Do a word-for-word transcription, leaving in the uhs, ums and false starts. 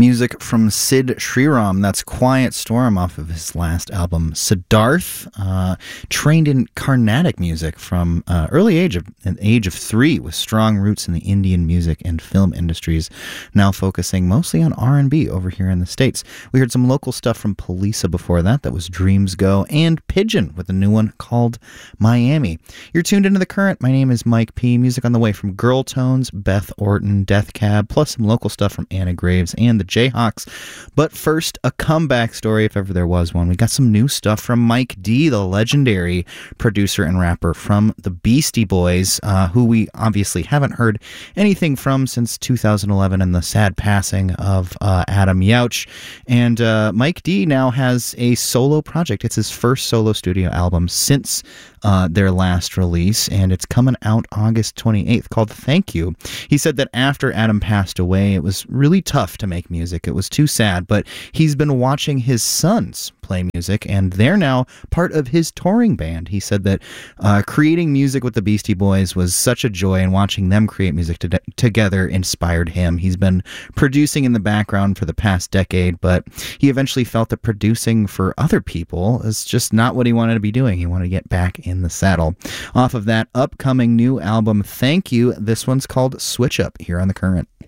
Music from Sid Sriram, that's Quiet Storm off of his last album, Siddharth. Uh, trained in Carnatic music from uh, early age of an age of three, with strong roots in the Indian music and film industries, now focusing mostly on R and B over here in the States. We heard some local stuff from Polisa before that, that was Dreams Go, and Pigeon with a new one called Miami. You're tuned into The Current. My name is Mike P. Music on the way from Girl Tones, Beth Orton, Death Cab, plus some local stuff from Anna Graves and the Jayhawks. But first, a comeback story, if ever there was one. We got some new stuff from Mike D, the legendary producer and rapper from the Beastie Boys, uh, who we obviously haven't heard anything from since two thousand eleven and the sad passing of uh, Adam Yauch. And uh, Mike D now has a solo project. It's his first solo studio album since uh, their last release, and it's coming out August twenty-eighth, called Thank You. He said that after Adam passed away, it was really tough to make music. It was too sad, but he's been watching his sons play music, and they're now part of his touring band. He said that uh, creating music with the Beastie Boys was such a joy, and watching them create music to- together inspired him. He's been producing in the background for the past decade, but he eventually felt that producing for other people is just not what he wanted to be doing. He wanted to get back in the saddle. Off of that upcoming new album, Thank You, this one's called Switch Up, here on The Current.